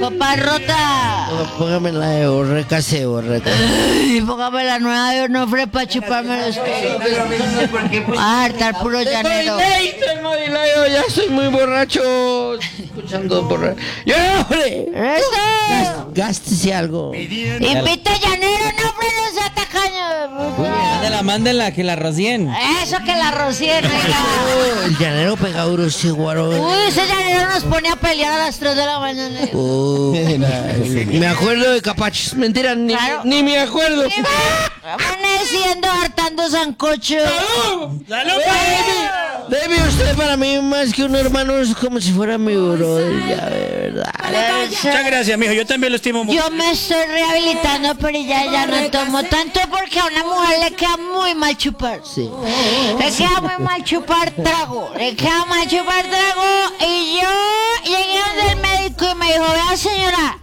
Copa rota. Póngame la de Borreca, se Borreca. Ay, póngame la nueva de Onofre para chuparme los pies. A hartar puro llanero. Ya estoy muy borracho. Escuchando borracho. ¡Ya, hombre! ¡Eso! Gástese algo. Invita a llanero, Onofre, no sea tacaño. Mándenla, que la rocien. Eso que la rocien, oiga. El llanero pega duro ese guaro. Uy, ese llanero nos pone a pelear a las 3 de la mañana. Me acuerdo de Capachos. Mentira, Claro. ni me acuerdo. Amaneciendo, hartando sancocho. Debe usted para mí más que un hermano, es como si fuera mi brother, ya de verdad. Muchas gracias, mijo. Yo también lo estimo mucho. Yo me estoy rehabilitando, pero ya no tomo tanto porque a una mujer le queda muy mal chupar. Sí. Le queda muy mal chupar trago. Le queda mal chupar trago. Y yo llegué donde el médico y me dijo, vea señora.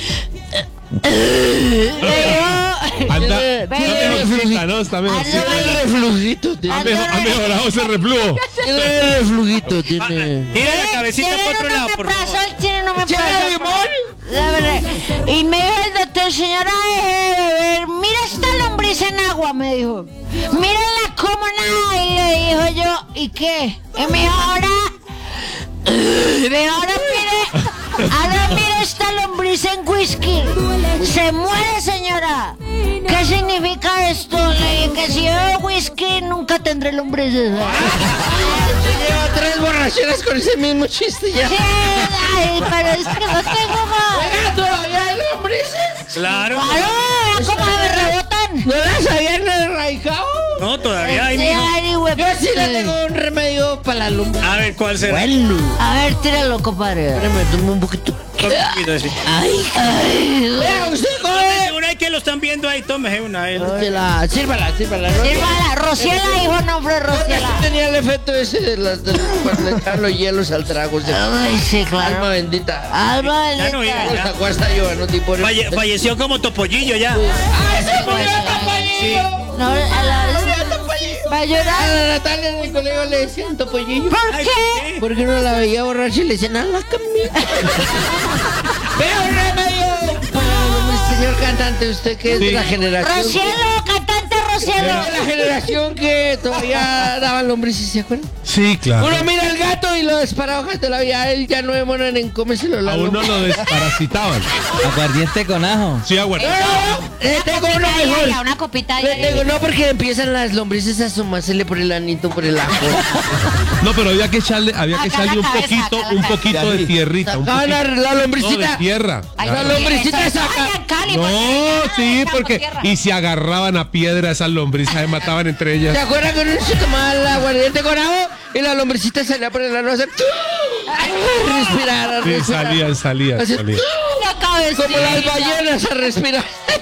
Anda, no, está mejor. Tiene reflujito, tiene. Ha mejorado ese reflujo. Tiene reflujito, tiene. Tira la cabecita para otro lado, por favor. Y me dijo el doctor, señora, deje de beber. Mira esta lombriz en agua, me dijo. Mírenla como nada. Y le dijo yo, ¿y qué? Y me dijo, ahora mire esta lombriz en whisky. Se muere, señora. ¿Qué significa esto? Le dije que si bebo whisky nunca tendré lombrices. Lleva 3 borracheras con ese mismo chiste ya. Sí, ay, pero es que no tengo más. ¿Todavía hay lombrices? Claro. Claro, ¿cómo me rebotan? ¿No las habían erradicado? No, todavía hay, Sí, mijo. ay, güey. Yo sí le tengo un remedio para la lumbre. A ver, ¿cuál será? Bueno. A ver, tíralo, compadre. Espérame, tomo un poquito. Un poquito así. Ay, Vea, usted Tome come. seguro hay que lo están viendo ahí. Tómese una. Sírvala, ¿no? sírvala, rociela, hijo, no, hombre, rociela. Tenía el efecto ese de las cuando le echan los hielos al trago. Ay, sí, Alma claro. bendita. Alma Ya no bendita. iba, ya. Sacó hasta yo, no te importa. Falleció como Topollillo ya. Sí. No, va a A llorar. la Natalia en el colegio le decían topollillo. ¿Por Ay, qué? Porque uno la veía borracha y le decían, la camisa. ¡Vea un remedio! Señor cantante, usted que es de la generación. Rocielo, cantante Rocielo. De la generación que todavía daban lombrices, ¿se acuerdan? Sí, claro. Uno mira al gato y lo desparahojas de la vida. Él ya no demoran en comérselo la A uno lombriz. lo desparasitaban. Aguardiente con ajo. Sí, aguanta. Le tengo uno mejor. Una copita Le tengo, no, porque empiezan las lombrices a asomársele por el anito, por el ajo. No, pero había que echarle Acá un la cabeza, acá la poquito de tierrita. Un Sacaban poquito. la No, lombricita. de tierra. La lombricita saca. No, sí, porque y se agarraban a piedra esas lombrices, se mataban entre ¿Se ellas. acuerdan que uno se tomaba el aguardiente con agua y la lombricita salía por el ano a hacer a respirar, a Sí, respirar? salían. Así, La cabeza. como las ballenas a respirar.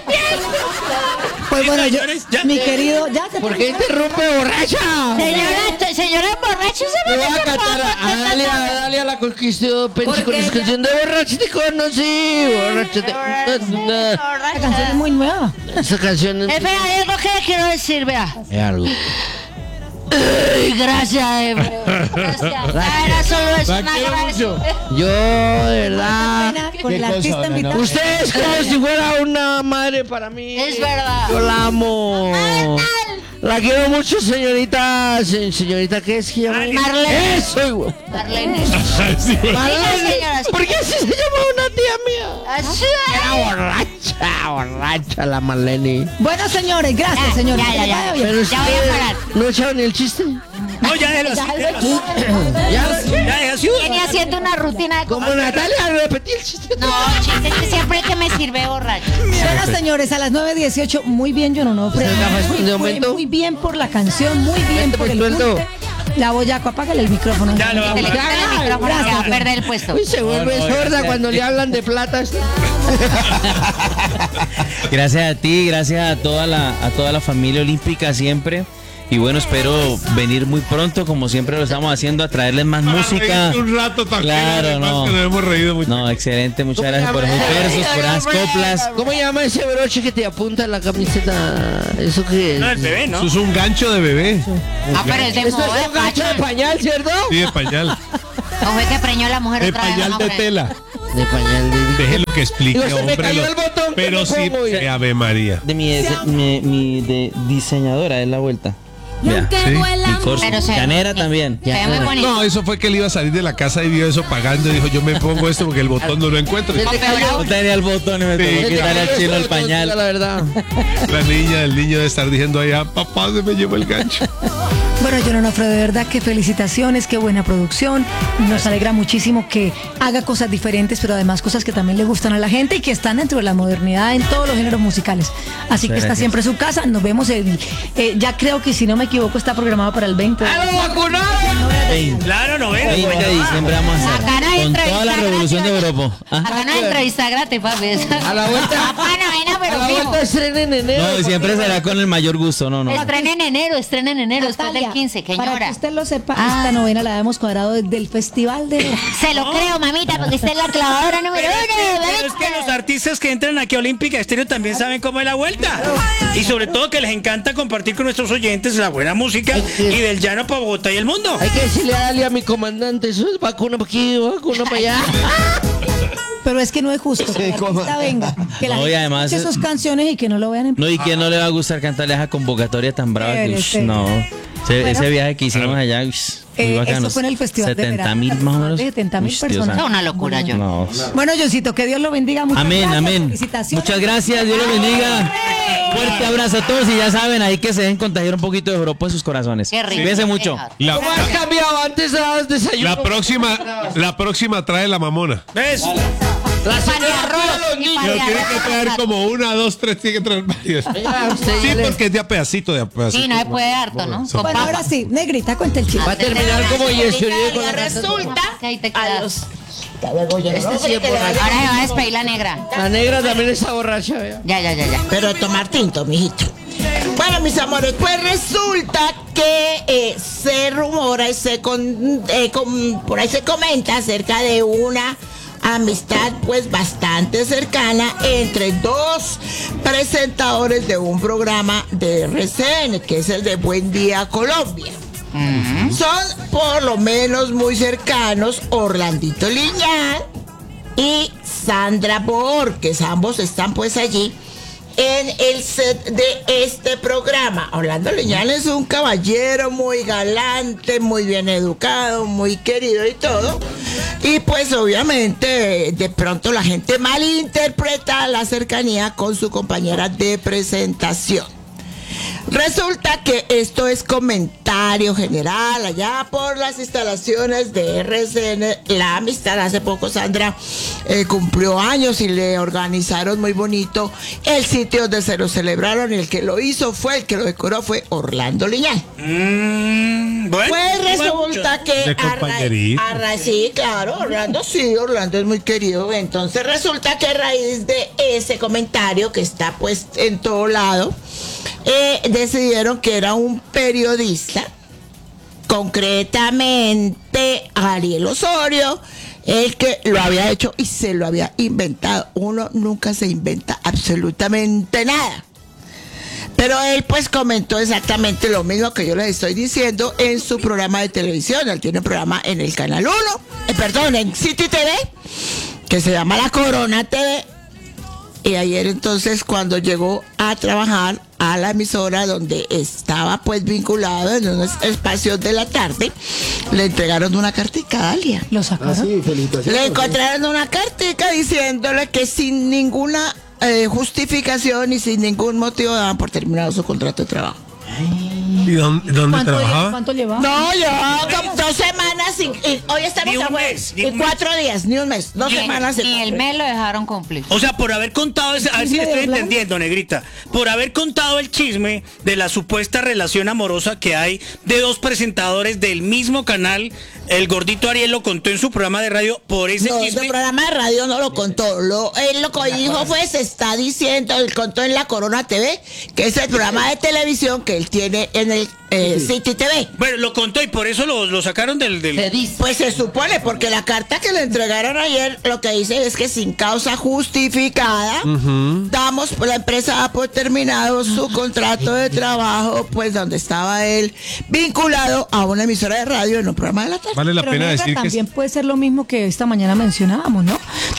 Pues bueno, yo, Señores, ya. mi querido, ya se ¿Por qué interrumpe, borracha? Señora borracha, se Me me voy a cantar a Dalia la conquistó Penchi con esa canción de borracha te conocí, borracha te... la canción es muy nueva. Esa canción es... Espera, hay algo que le quiero decir, vea. Es algo. Ay, gracias, gracias. Era solo eso, La nada quiero más. mucho. Yo, de verdad... Pena con el artista invitado. Usted es como si fuera una madre para mí. Es verdad. Yo la amo. La quiero mucho, señorita. Señorita, ¿qué es que llama? Marlene. Eso, igual. Marlene. Sí, Marlene. señora. ¿Por qué así se llama una tía mía? Así. Era borracha la Marlene. Bueno, señores, gracias, señores. ya. Que vaya bien. Pero Ya voy a usted parar. no echaron ni el chiste. No, ya déjelo así. déjelo así. Ya déjelo así. Venía haciendo una rutina de Como Natalia, repetí el chiste. No, chiste que siempre que me sirve borracho. Bueno, señores, a las 9:18, muy bien, yo no ¿Se acaba de momento? muy bien por la canción, muy bien Vente, por el pues, suelto. punte. La Boyaco, apágale el micrófono. Ya lo Que vamos le a quiten el micrófono que va a perder el puesto. Uy, se vuelve sorda cuando le hablan de plata. Gracias a ti, gracias a toda la familia olímpica siempre. Y bueno, espero venir muy pronto, como siempre lo estamos haciendo, a traerles más música. Un rato también. Claro, además, no. que nos hemos reído mucho. No, excelente, muchas gracias por esos versos, por esas coplas. ¿Cómo llama ese broche que te apunta en la camiseta? ¿Eso qué es? No, el bebé, ¿no? Eso es un gancho de bebé. Ah, pero es de Esto moda, es un gancho de Pacho. pañal, ¿cierto? Sí, de pañal. O fue que preñó la mujer De otra vez. pañal no, de hombre. tela. De pañal de... Déjelo que explique, Digo, se me hombre. cayó el botón, ¿qué Pero me sí, pongo ya? Ave María. De mi de diseñadora es la vuelta. Vea. Sí. Mi corso. Pero se- Llanera también. Se ve muy bonito. No, eso fue que él iba a salir de la casa y vio eso pagando y dijo, yo me pongo esto porque el botón no lo encuentro. Se te cayó. No tenía el botón y me Sí. tuvo Se que te quitarle al cayó chino el botón, pañal. diga la verdad. La niña, el niño debe estar diciendo allá, papá, se me llevó el gancho. Bueno, John Onofre, de verdad que felicitaciones, qué buena producción. Nos alegra muchísimo que haga cosas diferentes, pero además cosas que también le gustan a la gente y que están dentro de la modernidad en todos los géneros musicales. Así que está Gracias. siempre en su casa. Nos vemos ya creo que si no me equivoco está programado para el 20. Claro, 20 de diciembre vamos a Acá no hay hacer con toda entrevista la revolución de gratis. Europa. Ah, Acá no hay entrevista gratis, papi. A la vuelta. Papá, novena, A pero la fijo. vuelta estrena en enero. no, siempre será con el mayor gusto, no. Estrena en enero, después Natalia, del 15, que para que señora. usted lo sepa, esta novena la hemos cuadrado desde el Festival de... Se lo creo, mamita, porque usted es la clavadora número Pero es uno. que los artistas que entran aquí a Olímpica Estéreo también saben cómo es la vuelta. Y sobre todo que les encanta compartir con nuestros oyentes la buena música y del llano para Bogotá y el mundo. Hay que decirle a Ali, a mi comandante, eso es vacuna para aquí, vacuna para allá. Pero es que no es justo que el artista venga, que la No, y gente además escuche sus canciones y que no lo vean en... No, y quién no le va a gustar cantarle esa convocatoria tan brava que, Pero, sí. no. Bueno. Ese viaje que hicimos allá, muy bacano. Eso fue en el Festival de 70 Verano. mil más o menos. De 70.000 Uy, Dios personas. santo. Es una locura, yo. No. Bueno, Johncito, que Dios lo bendiga. Muchas Amén, gracias, amén. felicitaciones. Muchas gracias, Dios los bendiga. Fuerte abrazo a todos y ya saben, ahí que se dejen contagiar un poquito de Europa en sus corazones. Qué rico. Cuídense mucho. La, ¿Cómo has cambiado? Antes dabas desayuno. la próxima trae la mamona. ¿Ves? La Pan de señora arroz, cuida a los y niños. pan Pero de tiene arroz. que traer como 1, 2, 3, tiene que traer varias. Oiga, usted Sí, ya le- porque es de a pedacito, de a pedacito. Sí, no se puede harto, ¿no? Con Bueno, papa. ahora sí, Negrita, cuenta el chiste. Va a terminar como Yesurí con la Resulta que ahí te quedas. Este sí es borracho. Ahora se va a despedir la negra. La negra también está borracha, vea. Ya. Pero de tomar tinto, mijito. Bueno, mis amores, pues resulta que se rumora y por ahí se comenta acerca de una amistad pues bastante cercana entre dos presentadores de un programa de RCN, que es el de Buen Día Colombia. Son por lo menos muy cercanos Orlandito Liñán y Sandra Borges. Ambos están pues allí en el set de este programa. Orlando Liñán es un caballero muy galante, muy bien educado, muy querido y todo. Y pues obviamente de pronto la gente malinterpreta la cercanía con su compañera de presentación. Resulta que esto es comentario general allá por las instalaciones de RCN La Amistad. Hace poco Sandra cumplió años y le organizaron muy bonito el sitio donde se lo celebraron, y el que lo hizo fue, el que lo decoró fue Orlando Liñán. Bueno, Pues resulta que De compañerito. sí, claro, Orlando es muy querido. Entonces resulta que a raíz de ese comentario que está pues en todo lado, decidieron que era un periodista, concretamente Ariel Osorio, el que lo había hecho y se lo había inventado. Uno nunca se inventa absolutamente nada. Pero él pues comentó exactamente lo mismo que yo les estoy diciendo en su programa de televisión. Él tiene un programa en el Canal 1, en City TV, que se llama La Corona TV. Y ayer entonces cuando llegó a trabajar a la emisora donde estaba pues vinculado en unos espacios de la tarde, le entregaron una cartica a Dalia. ¿Lo sacaron? Le encontraron una cartica diciéndole que sin ninguna justificación y sin ningún motivo daban por terminado su contrato de trabajo. ¿Y dónde trabajaba? ¿Cuánto llevaba? No, yo como 2 semanas y hoy estamos Ni un a jueves, mes, ni y un 4 días, ni un mes, 2 semanas. Ni el mes lo dejaron cumplir. o sea, por haber contado ese, a ver si le estoy entendiendo, Negrita, por haber contado el chisme de la supuesta relación amorosa que hay de dos presentadores del mismo canal, el gordito Ariel lo contó en su programa de radio, por ese No, chisme. el programa de radio no lo contó. Él lo que dijo fue, se está diciendo, él contó en La Corona TV, que es el programa de televisión que él tiene en el City TV. Bueno, lo contó y por eso lo sacaron del... Pues se supone, porque la carta que le entregaron ayer lo que dice es que sin causa justificada la empresa da por terminado su contrato de trabajo, pues donde estaba él vinculado a una emisora de radio en un programa de la tarde. Vale la Pero pena Negra, decir que también puede ser lo mismo que esta mañana mencionábamos, ¿no?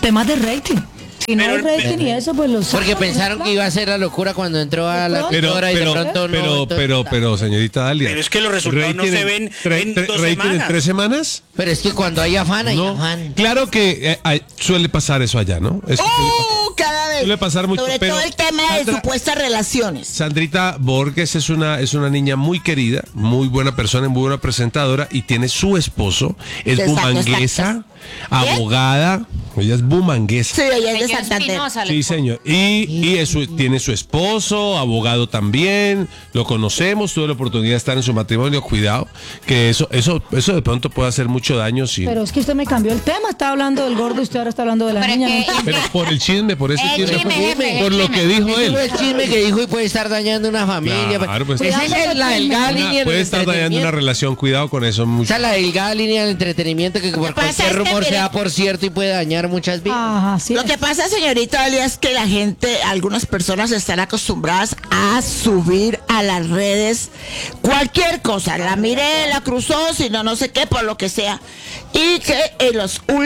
temas de rating. Si no hay Pero- rating y eso, pues los Porque pensaron que iba a ser la locura cuando entró a la doctora y de pronto no. pero, señorita Dalia. Pero es que los resultados no se ven en 2 ¿Rating en semanas. 3 semanas? Pero es que cuando hay afán, hay No. afán. Claro que suele pasar eso allá, ¿no? Eso Cada vez. suele pasar mucho. Sobre pero, todo el tema de Sandra, supuestas relaciones. Sandrita Borges es una niña muy querida, muy buena persona, muy buena presentadora y tiene su esposo, es Exacto, bumanguesa, exacto. abogada, ella es bumanguesa. Sí, ella es de Señor Santander. Espinosa, le Sí, señor. Y tiene su esposo, abogado también, lo conocemos, tuve la oportunidad de estar en su matrimonio, cuidado, que eso de pronto puede hacer mucho daño si... Pero es que usted me cambió el tema, estaba hablando del gordo y usted ahora está hablando de la Pero es niña. que- ¿no? Pero por el chisme, por ese El chisme, chisme, jefe, por el lo chisme. que dijo Eso él. es el chisme que dijo y puede estar dañando una familia. Claro, pues. Esa es la delgada línea del Puede estar dañando una entretenimiento. relación, cuidado con eso. Mucho. Esa es la delgada línea del entretenimiento que por pasa cualquier es que, rumor se mire, da por cierto y puede dañar muchas vidas. Ajá, sí. Lo que pasa, señorita Dalia, es que la gente, algunas personas están acostumbradas a subir a las redes cualquier cosa. La miré, la cruzó, si no, no sé qué, por lo que sea. Y que en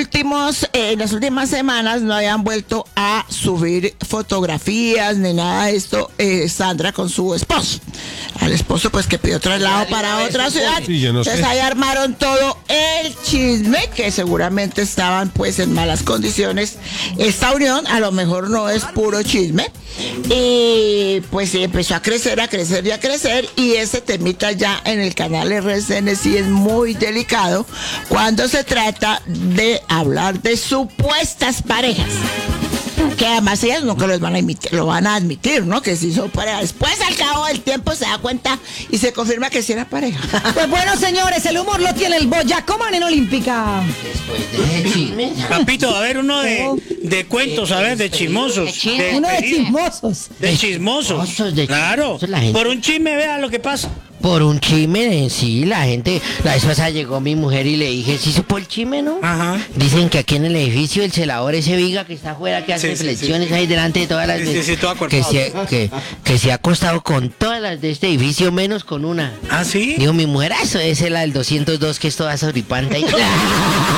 las últimas semanas no habían vuelto a subir fotografías ni nada de esto, Sandra con su esposo. Al esposo, pues que pidió traslado para otra ciudad. Sí, yo no sé. Entonces ahí armaron todo el chisme, que seguramente estaban pues en malas condiciones. Esta unión a lo mejor no es puro chisme. Y pues empezó a crecer y a crecer. Y ese temita ya en el canal RCN sí es muy delicado cuando se trata de hablar de supuestas parejas. Que además ellas nunca lo van a admitir, ¿no? Que si son pareja. Después, al cabo del tiempo, se da cuenta y se confirma que sí era pareja. Pues bueno, señores, el humor lo tiene el Boyacó en Olímpica. Ese chisme. Papito, a ver, uno de cuentos, a ver, de chismosos. De chisme. Uno de pedidos. chismosos. De chismosos. Chismosos, de Claro. chismosos, la gente. Por un chisme, vea lo que pasa. Por un chisme, sí, la gente. La vez pasada llegó mi mujer y le dije, ¿sí supo el chisme, no? Ajá. Dicen que aquí en el edificio el celador, ese viga que está afuera, que hace Sí, sí, flexiones ahí delante de todas las... Sí, todo que, acuerpado. que se ha acostado con todas las de este edificio, menos con una. ¿Ah, sí? Digo, mi mujer, eso es la del 202, que es toda soripanta.